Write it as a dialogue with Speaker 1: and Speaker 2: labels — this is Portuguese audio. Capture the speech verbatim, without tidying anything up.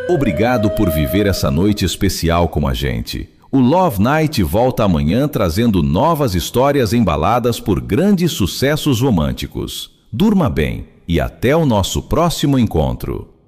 Speaker 1: Obrigado por viver essa noite especial com a gente. O Love Night volta amanhã trazendo novas histórias embaladas por grandes sucessos românticos. Durma bem e até o nosso próximo encontro.